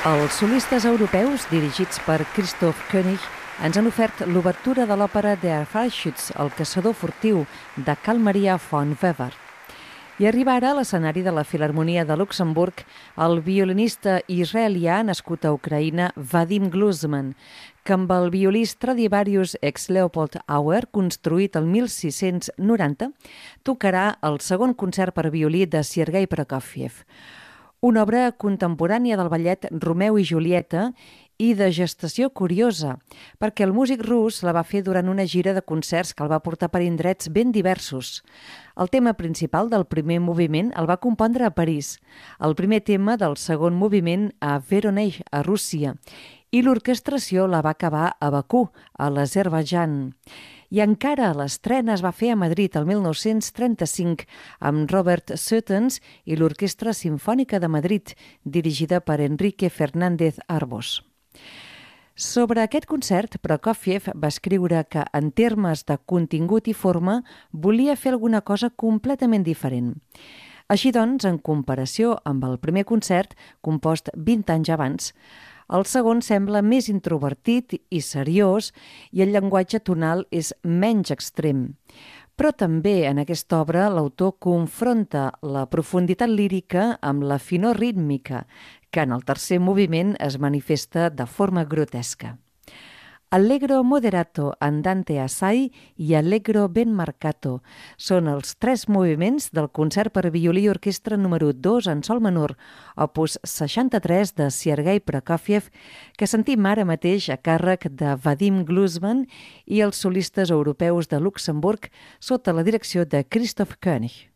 Els solistes europeus, dirigits per Christoph Koenig, ens han ofert l'obertura de l'òpera Der Freischütz, el caçador furtiu, de Carl Maria von Weber. I arriba ara a l'escenari de la Filharmonia de Luxemburg el violinista israelià nascut a Ucraïna, Vadim Gluzman, que amb el violí Stradivarius ex Leopold Auer, construït el 1690, tocarà el segon concert per violí de Sergei Prokofiev, una obra contemporània del ballet Romeu i Julieta i de gestació curiosa, perquè el músic rus la va fer durant una gira de concerts que el va portar per indrets ben diversos. El tema principal del primer moviment el va compondre a París, el primer tema del segon moviment a Voronezh, a Rússia, i l'orquestració la va acabar a Bakú, a l'Azerbaidjan. I encara l'estrena es va fer a Madrid el 1935 amb Robert Sutens i l'Orquestra Simfònica de Madrid, dirigida per Enrique Fernández Arbós. Sobre aquest concert, Prokofiev va escriure que, en termes de contingut i forma, volia fer alguna cosa completament diferent. Així doncs, en comparació amb el primer concert, compost 20 anys abans, el segon sembla més introvertit i seriós i el llenguatge tonal és menys extrem. Però també en aquesta obra l'autor confronta la profunditat lírica amb la finor rítmica, que en el tercer moviment es manifesta de forma grotesca. Allegro moderato andante assai i Allegro ben marcato són els tres moviments del concert per violí i orquestra número 2 en sol menor, opus 63 de Sergei Prokofiev, que sentim ara mateix a càrrec de Vadim Gluzman i els solistes europeus de Luxemburg sota la direcció de Christoph Koenig.